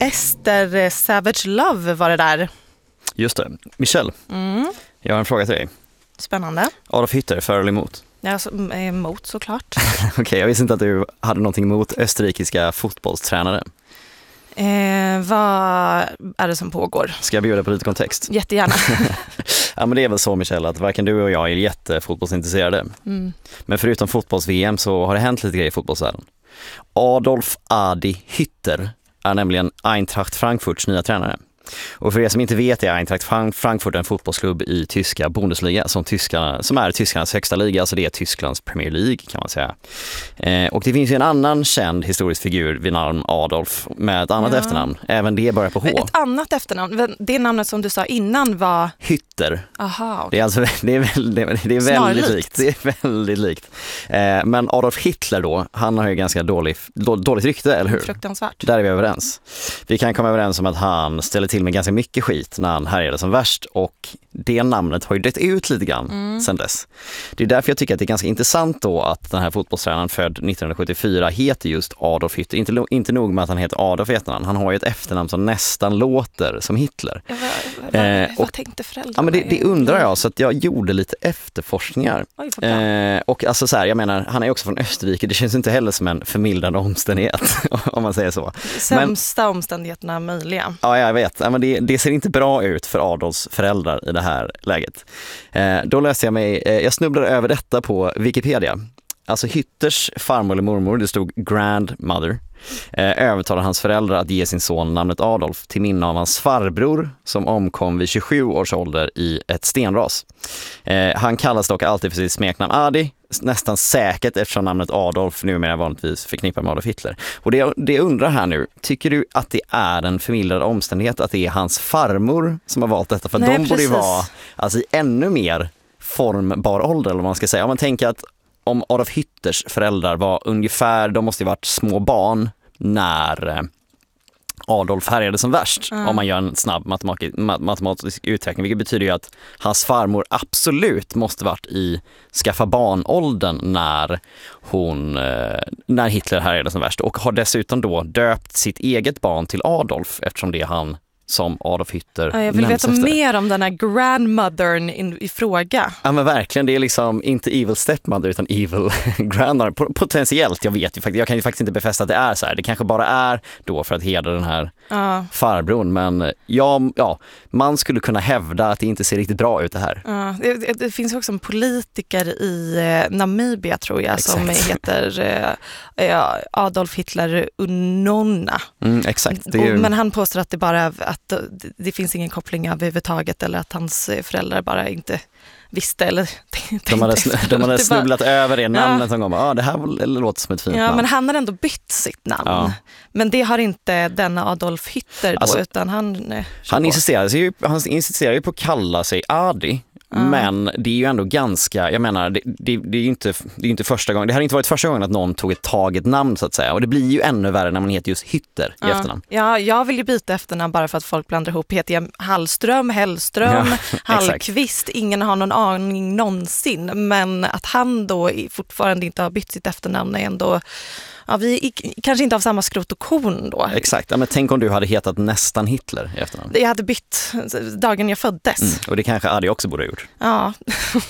Ester Savage Love var det där. Just det. Michelle, jag har en fråga till dig. Spännande. Adolf Hitler, för eller emot? Ja, emot såklart. Okej, jag visste inte att du hade någonting emot österrikiska fotbollstränare. Vad är det som pågår? Ska jag bjuda på lite kontext? Jättegärna. Ja, men det är väl så, Michelle, att varken du och jag är jättefotbollsintresserade. Men förutom fotbolls-VM så har det hänt lite grejer i fotbollsvärlden. Adolf Adi Hitler är nämligen Eintracht Frankfurts nya tränare. Och för er som inte vet är Eintracht Frankfurt en fotbollsklubb i tyska Bundesliga som är tyskarnas högsta liga, alltså det är Tysklands Premier League kan man säga. Och det finns ju en annan känd historisk figur vid namn Adolf med ett annat efternamn. Även det börjar på H. Ett annat efternamn, det namnet som du sa innan var... Hitler. Aha, okay. Det är alltså det är väldigt likt. Det är väldigt likt. Men Adolf Hitler då, han har ju ganska dåligt rykte, eller hur? Fruktansvärt. Där är vi överens. Vi kan komma överens om att han ställer till med ganska mycket skit när han härjade som värst, och det namnet har ju dött ut lite grann sedan dess. Det är därför jag tycker att det är ganska intressant då att den här fotbollstränaren född 1974 heter just Adolf Hitler. Inte nog med att han heter Adolf i efternamn, han har ju ett efternamn som nästan låter som Hitler. Vad tänkte föräldrarna? Ja, men det undrar jag, så att jag gjorde lite efterforskningar. Och alltså så här, jag menar, han är också från Österrike, det känns inte heller som en förmildrande omständighet om man säger så. Sämsta omständigheterna möjliga. Ja, jag vet. Ja, men det ser inte bra ut för Adolfs föräldrar i det här läget. Då läste jag snubblade över detta på Wikipedia. Alltså Hitlers farmor eller mormor, det stod grandmother, övertalade hans föräldrar att ge sin son namnet Adolf till minne av hans farbror som omkom vid 27 års ålder i ett stenras. Han kallas dock alltid för sitt smeknamn Adi, nästan säkert eftersom namnet Adolf numera vanligtvis förknippar med Adolf Hitler. Och det undrar här nu, tycker du att det är en förmildrande omständighet att det är hans farmor som har valt detta? För de borde ju vara alltså, i ännu mer formbar ålder, eller vad man ska säga. Om man tänker att om Adolf Hitlers föräldrar var ungefär, de måste ju varit små barn när Adolf härjade som värst, om man gör en snabb matematisk uträkning, vilket betyder ju att hans farmor absolut måste varit i skaffa barnåldern när Hitler härjade som värst, och har dessutom då döpt sitt eget barn till Adolf eftersom det är han som Adolf Hitler. Jag vill veta mer om den här grandmothern i fråga. Ja, men verkligen, det är liksom inte evil stepmother utan evil grandmother. Potentiellt, jag kan ju faktiskt inte befästa att det är så här. Det kanske bara är då för att hedra den här farbrorn, men man skulle kunna hävda att det inte ser riktigt bra ut det här. Det finns också en politiker i Namibia tror jag. Exakt. Som heter Adolf Hitler Unonna. Exakt. Men han påstår att det bara att det finns ingen koppling överhuvudtaget, eller att hans föräldrar bara inte visste eller de hade snubblat över det namnet som gång. Det här låter som ett fint namn. Men han har ändå bytt sitt namn. Ja. Men det har inte denna Adolf Hitler då, utan han insisterar ju på att kalla sig Adi. Men det är ju ändå ganska, jag menar, det är inte första gången, det har inte varit första gången att någon tog ett taget namn så att säga, och det blir ju ännu värre när man heter just Hitler i efternamn. Ja, jag vill ju byta efternamn bara för att folk blandar ihop. Heter jag Hallström, Hellström, Hallqvist, ingen har någon aning någonsin, men att han då fortfarande inte har bytt sitt efternamn är ändå... Ja, vi kanske inte av samma skrot och korn då. Exakt, men tänk om du hade hetat nästan Hitler i efternamn. Jag hade bytt dagen jag föddes. Och det kanske Adi också borde ha gjort. Ja,